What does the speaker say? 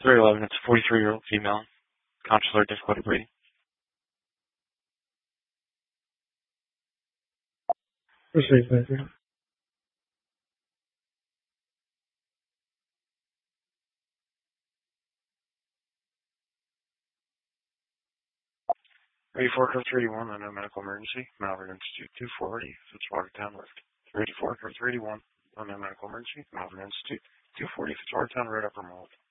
311, it's a 43-year-old female. Conscious alert, difficulty breathing. Proceed, thank you. Ready for code 381 on a medical emergency. Malvern Institute 240, Fitzwatertown Road. Ready for code 381 on a medical emergency. Malvern Institute 240, Fitzwatertown Road, Upper Mold.